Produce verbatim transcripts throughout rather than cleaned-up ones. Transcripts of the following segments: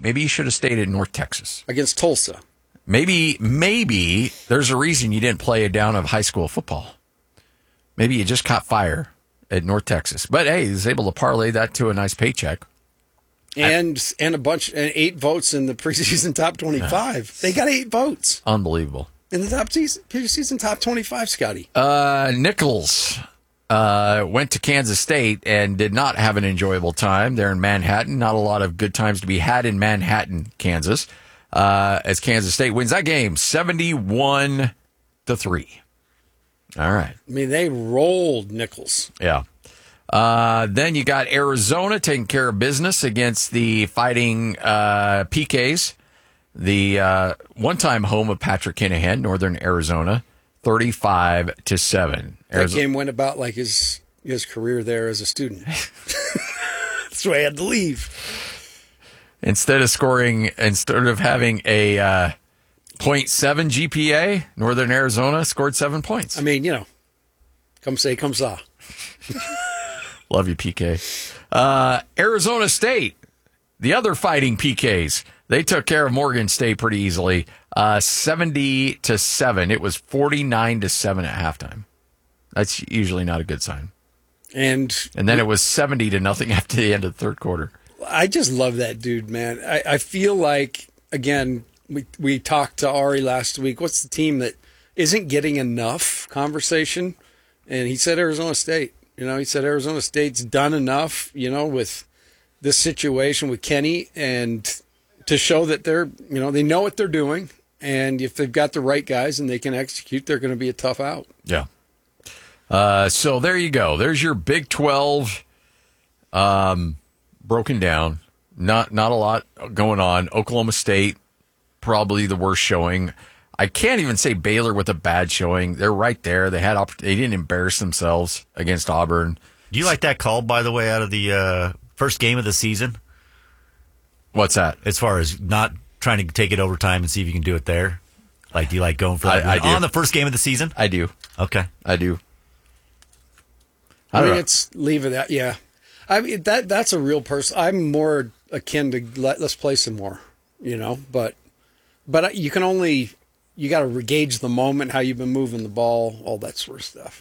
maybe you should have stayed in North Texas. Against Tulsa. Maybe, maybe there's a reason you didn't play a down of high school football. Maybe you just caught fire at North Texas. But, hey, he was able to parlay that to a nice paycheck. And I, and a bunch, and eight votes in the preseason top twenty-five. They got eight votes. Unbelievable. In the top season, preseason top twenty-five, Scotty. Uh, Nichols uh, went to Kansas State and did not have an enjoyable time there in Manhattan. Not a lot of good times to be had in Manhattan, Kansas. Uh, as Kansas State wins that game seventy-one to three. All right. I mean, they rolled Nichols. Yeah. Uh, then you got Arizona taking care of business against the Fighting uh, P Ks, the uh, one-time home of Patrick Kinahan, Northern Arizona, thirty-five to seven. That game went about like his his career there as a student. That's why he had to leave. Instead of scoring, instead of having a uh, point seven G P A, Northern Arizona scored seven points. I mean, you know, come say, come saw. Love you, P K. Uh, Arizona State, the other Fighting P Ks, they took care of Morgan State pretty easily, uh, seventy to seven. It was forty-nine to seven at halftime. That's usually not a good sign. And and then it was seventy to nothing after the end of the third quarter. I just love that dude, man. I, I feel like, again, we we talked to Ari last week. What's the team that isn't getting enough conversation? And he said Arizona State. You know, he said Arizona State's done enough, you know, with this situation with Kenny, and to show that they're, you know, they know what they're doing. And if they've got the right guys and they can execute, they're going to be a tough out. Yeah. Uh, so there you go. There's your Big twelve um, broken down. Not not a lot going on. Oklahoma State, probably the worst showing. I can't even say Baylor with a bad showing. They're right there. They had opp- they didn't embarrass themselves against Auburn. Do you like that call, by the way, out of the uh, first game of the season? What's that? As far as not trying to take it overtime and see if you can do it there? Like, do you like going for that I, I do. on the first game of the season? I do. Okay. I do. I, I mean, know. it's leave it at, yeah. I mean, that that's a real person. I'm more akin to let, let's play some more, you know, but, but you can only, you got to gauge the moment, how you've been moving the ball, all that sort of stuff.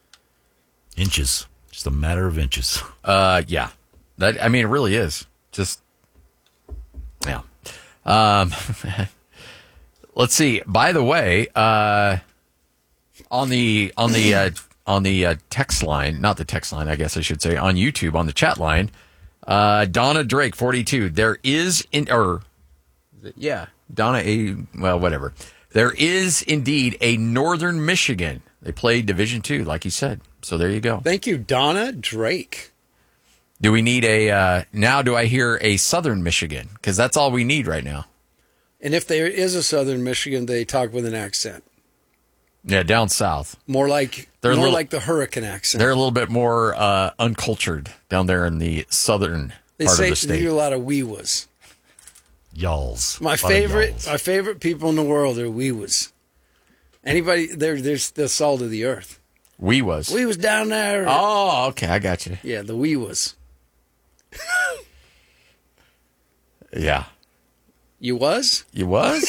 Inches. Just a matter of inches. Uh, yeah. That, I mean, it really is. Just, yeah. Um, let's see. By the way, uh, on the, on the, uh, on the uh, text line, not the text line, I guess I should say, on YouTube, on the chat line, uh, Donna Drake, forty-two. There is, in, or, yeah, Donna A, well, whatever. There is indeed a Northern Michigan. They play Division Two, like you said. So there you go. Thank you, Donna Drake. Do we need a, uh, now do I hear a Southern Michigan? Because that's all we need right now. And if there is a Southern Michigan, they talk with an accent. Yeah, down south. More like they're more little, like the hurricane accent. They're a little bit more uh, uncultured down there in the southern they part say, of the state. They do a lot of wee-was. Y'alls. My favorite, my favorite people in the world are wee-was. Anybody, they're, they're the salt of the earth. We was. We was down there. Oh, okay, I got you. Yeah, the we was. Yeah. You was? You was?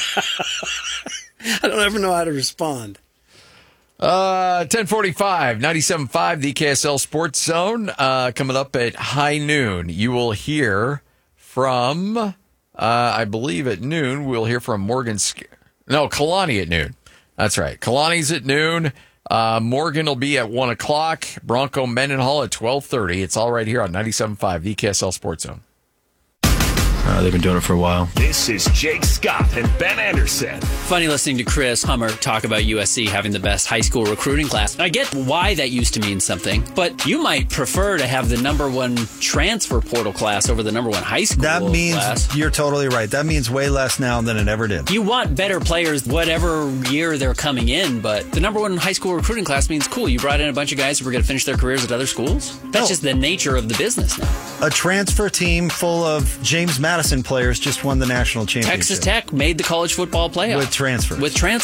I don't ever know how to respond. Uh, ten forty-five, ninety-seven point five, the K S L Sports Zone. Uh, coming up at high noon, you will hear from, uh, I believe at noon, we'll hear from Morgan, Sk- no, Kalani at noon. That's right. Kalani's at noon. Uh, Morgan will be at one o'clock. Bronco Mendenhall at twelve thirty. It's all right here on ninety-seven point five, the K S L Sports Zone. Uh, they've been doing it for a while. This is Jake Scott and Ben Anderson. Funny listening to Chris Hummer talk about U S C having the best high school recruiting class. I get why that used to mean something, but you might prefer to have the number one transfer portal class over the number one high school class. That means, class. You're totally right. That means way less now than it ever did. You want better players whatever year they're coming in, but the number one high school recruiting class means, cool, you brought in a bunch of guys who were going to finish their careers at other schools? That's no. just the nature of the business now. A transfer team full of James Madison players just won the national championship. Texas Tech made the college football playoff. With transfer. With transfer.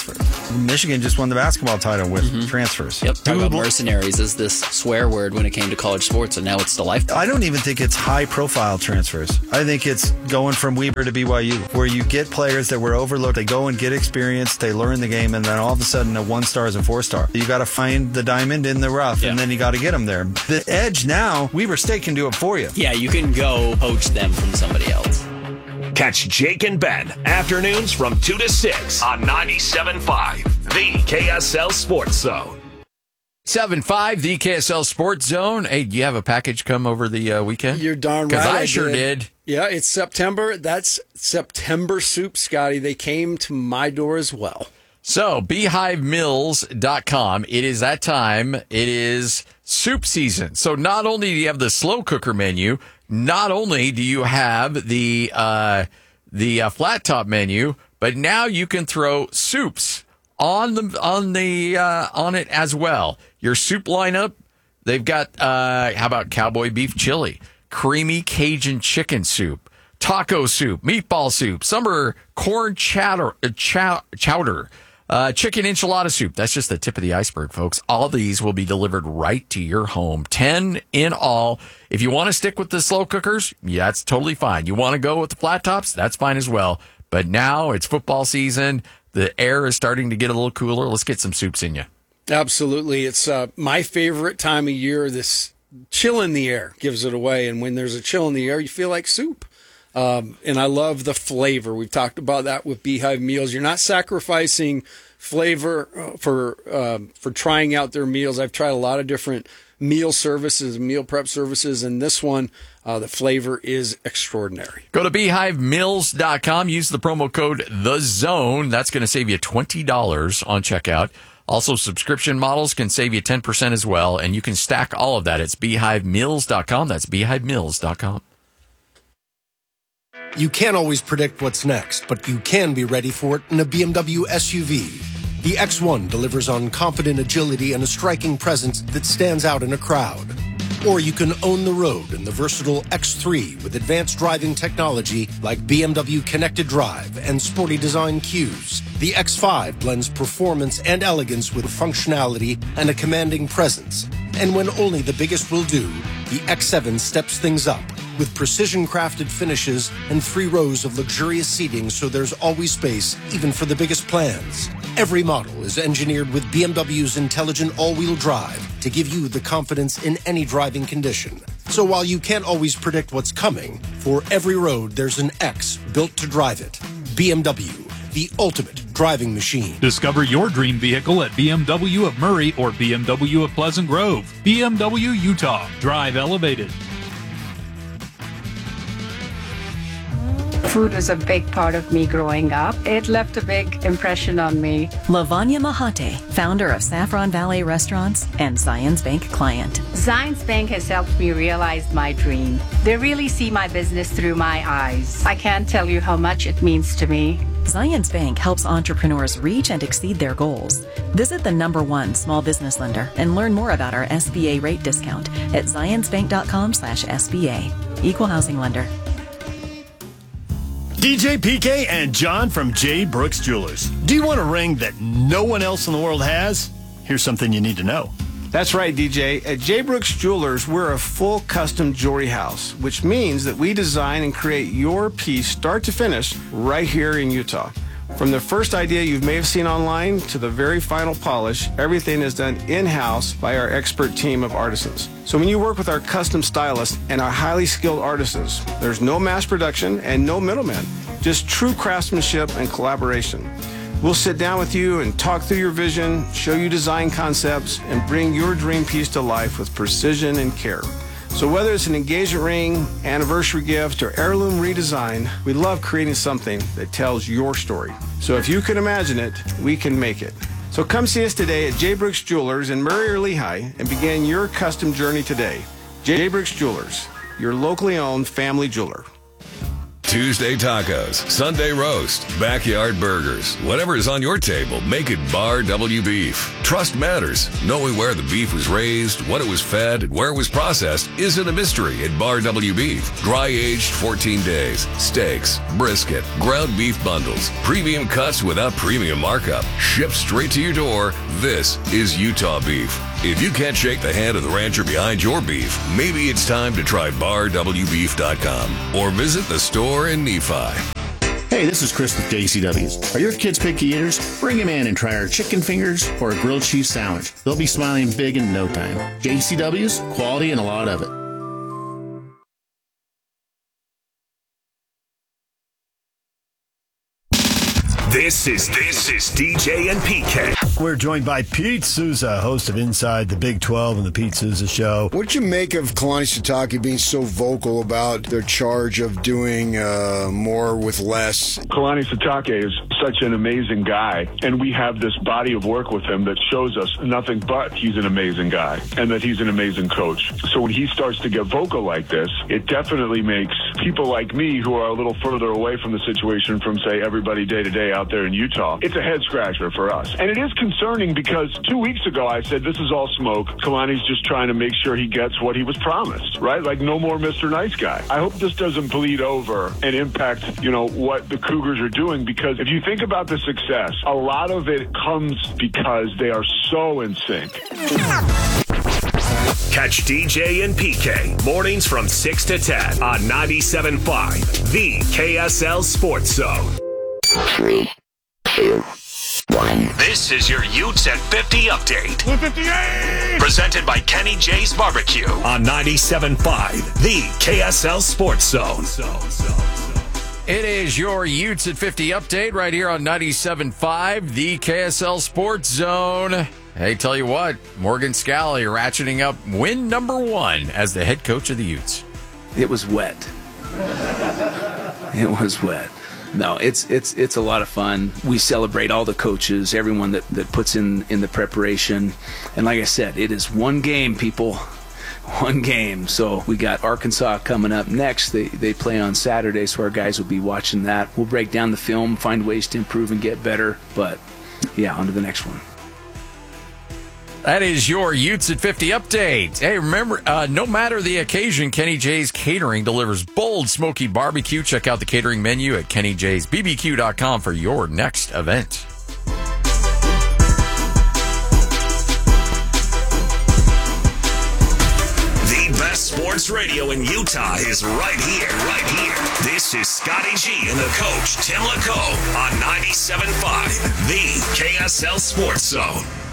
Michigan just won the basketball title with mm-hmm. transfers. Yep. Talk about mercenaries is this swear word when it came to college sports, and now it's the life. I don't even think it's high-profile transfers. I think it's going from Weber to B Y U, where you get players that were overlooked. They go and get experience, they learn the game, and then all of a sudden a one-star is a four-star. You got to find the diamond in the rough, yeah. and then you got to get them there. The edge now, Weber State can do it for you. Yeah, you can go poach them from somebody else. Catch Jake and Ben afternoons from two to six on ninety-seven point five, the K S L Sports Zone. seven five, the K S L Sports Zone. Hey, do you have a package come over the uh, weekend? You're darn right. Because I, I sure did. did. Yeah, it's September. That's September soup, Scotty. They came to my door as well. So, beehive mills dot com. It is that time. It is soup season. So, not only do you have the slow cooker menu, not only do you have the uh, the uh, flat top menu, but now you can throw soups on the on the uh, on it as well. Your soup lineup, they've got uh, how about cowboy beef chili, creamy Cajun chicken soup, taco soup, meatball soup, summer corn chowder, uh, chow, chowder. Uh, chicken enchilada soup. That's just the tip of the iceberg, folks. All these will be delivered right to your home. ten in all. If you want to stick with the slow cookers, yeah, that's totally fine. You want to go with the flat tops, that's fine as well. But now it's football season. The air is starting to get a little cooler. Let's get some soups in you. Absolutely. It's uh, my favorite time of year. This chill in the air gives it away. And when there's a chill in the air, you feel like soup. Um, and I love the flavor. We've talked about that with Beehive Meals. You're not sacrificing flavor for um, for trying out their meals. I've tried a lot of different meal services, meal prep services, and this one, uh, the flavor is extraordinary. Go to beehive mills dot com. Use the promo code THEZONE. That's going to save you twenty dollars on checkout. Also, subscription models can save you ten percent as well, and you can stack all of that. It's beehive mills dot com. That's beehive mills dot com. You can't always predict what's next, but you can be ready for it in a B M W S U V. The X one delivers on confident agility and a striking presence that stands out in a crowd. Or you can own the road in the versatile X three with advanced driving technology like B M W Connected Drive and sporty design cues. The X five blends performance and elegance with functionality and a commanding presence. And when only the biggest will do, the X seven steps things up with precision-crafted finishes and three rows of luxurious seating so there's always space, even for the biggest plans. Every model is engineered with B M W's intelligent all-wheel drive to give you the confidence in any driving condition. So while you can't always predict what's coming, for every road there's an X built to drive it. B M W, the ultimate driving machine. Discover your dream vehicle at B M W of Murray or B M W of Pleasant Grove. B M W Utah. Drive elevated. Food was a big part of me growing up. It left a big impression on me. Lavanya Mahate, founder of Saffron Valley Restaurants and Zions Bank client. Zions Bank has helped me realize my dream. They really see my business through my eyes. I can't tell you how much it means to me. Zions Bank helps entrepreneurs reach and exceed their goals. Visit the number one small business lender and learn more about our S B A rate discount at zionsbank.com slash SBA. Equal housing lender. D J P K and John from J. Brooks Jewelers. Do you want a ring that no one else in the world has? Here's something you need to know. That's right, D J. At J. Brooks Jewelers, we're a full custom jewelry house, which means that we design and create your piece start to finish right here in Utah. From the first idea you may have seen online to the very final polish, everything is done in-house by our expert team of artisans. So when you work with our custom stylists and our highly skilled artisans, there's no mass production and no middlemen, just true craftsmanship and collaboration. We'll sit down with you and talk through your vision, show you design concepts, and bring your dream piece to life with precision and care. So whether it's an engagement ring, anniversary gift, or heirloom redesign, we love creating something that tells your story. So if you can imagine it, we can make it. So come see us today at J. Brooks Jewelers in Murray or Lehigh and begin your custom journey today. J. Brooks Jewelers, your locally owned family jeweler. Tuesday tacos, Sunday roast, backyard burgers. Whatever is on your table, make it Bar W Beef. Trust matters. Knowing where the beef was raised, what it was fed, and where it was processed isn't a mystery at Bar W Beef. Dry aged fourteen days, steaks, brisket, ground beef bundles, premium cuts without premium markup, shipped straight to your door. This is Utah beef. If you can't shake the hand of the rancher behind your beef, maybe it's time to try bar w beef dot com or visit the store in Nephi. Hey, this is Chris with J C W's. Are your kids picky eaters? Bring them in and try our chicken fingers or a grilled cheese sandwich. They'll be smiling big in no time. J C W's, quality and a lot of it. This is this is D J and P K. We're joined by Pete Souza, host of Inside the Big twelve and the Pete Souza Show. What did you make of Kalani Sitake being so vocal about their charge of doing uh, more with less? Kalani Sitake is such an amazing guy, and we have this body of work with him that shows us nothing but he's an amazing guy and that he's an amazing coach. So when he starts to get vocal like this, it definitely makes people like me who are a little further away from the situation from, say, everybody day to day out there in Utah, it's a head scratcher for us. And it is concerning because two weeks ago I said this is all smoke. Kalani's just trying to make sure he gets what he was promised, right? Like no more Mister Nice Guy. I hope this doesn't bleed over and impact, you know, what the Cougars are doing, because if you think about the success, a lot of it comes because they are so in sync. Catch D J and P K mornings from six to ten on ninety-seven point five, the K S L Sports Zone. Three, two, one. This is your Utes at fifty update. fifty-eight! Presented by Kenny J's Barbecue on ninety-seven point five, the K S L Sports Zone. It is your Utes at fifty update right here on ninety-seven point five, the K S L Sports Zone. Hey, tell you what, Morgan Scally ratcheting up win number one as the head coach of the Utes. It was wet. It was wet. No, it's it's it's a lot of fun. We celebrate all the coaches, everyone that, that puts in, in the preparation. And like I said, it is one game, people. One game. So we got Arkansas coming up next. They they play on Saturday, so our guys will be watching that. We'll break down the film, find ways to improve and get better. But, yeah, on to the next one. That is your Utes at fifty update. Hey, remember, uh, no matter the occasion, Kenny J's Catering delivers bold, smoky barbecue. Check out the catering menu at kenny jays b b q dot com for your next event. The best sports radio in Utah is right here, right here. This is Scotty G and the coach, Tim LaCoe, on ninety-seven point five, the K S L Sports Zone.